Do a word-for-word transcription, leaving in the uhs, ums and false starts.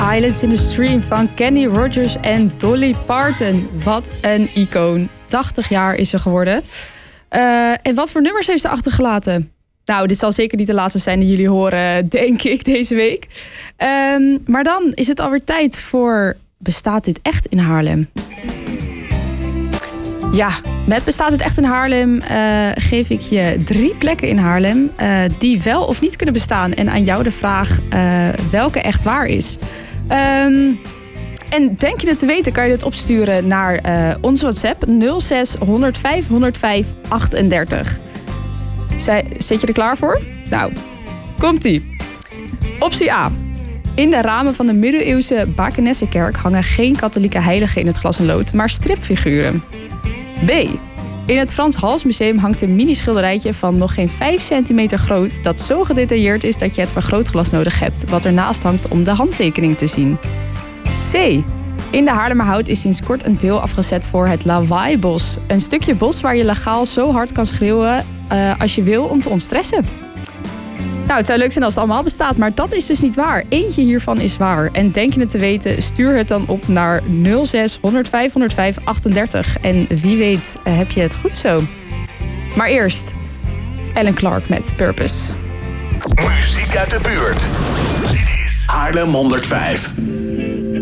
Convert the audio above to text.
Islands in the Stream van Kenny Rogers en Dolly Parton. Wat een icoon. tachtig jaar is ze geworden. Uh, en wat voor nummers heeft ze achtergelaten? Nou, dit zal zeker niet de laatste zijn die jullie horen, denk ik, deze week. Um, maar dan is het alweer tijd voor Bestaat dit echt in Haarlem? Ja, met Bestaat dit echt in Haarlem uh, geef ik je drie plekken in Haarlem uh, die wel of niet kunnen bestaan. En aan jou de vraag uh, welke echt waar is. Um, en denk je het te weten, kan je dit opsturen naar uh, onze WhatsApp nul zes honderdvijf honderdvijf achtendertig. Zij, zit je er klaar voor? Nou, komt-ie. Optie A. In de ramen van de middeleeuwse Bakenessenkerk hangen geen katholieke heiligen in het glas en lood, maar stripfiguren. B. In het Frans Hals Museum hangt een mini-schilderijtje van nog geen vijf centimeter groot dat zo gedetailleerd is dat je het vergrootglas nodig hebt, wat ernaast hangt om de handtekening te zien. C. In de Haarlemmerhout is sinds kort een deel afgezet voor het Lawaaibos. Een stukje bos waar je legaal zo hard kan schreeuwen uh, als je wil om te ontstressen. Nou, het zou leuk zijn als het allemaal bestaat, maar dat is dus niet waar. Eentje hiervan is waar. En denk je het te weten, stuur het dan op naar nul zes honderdvijf honderdvijf achtendertig. En wie weet uh, heb je het goed zo. Maar eerst Ellen Clark met Purpose. Muziek uit de buurt. Dit is Haarlem honderdvijf.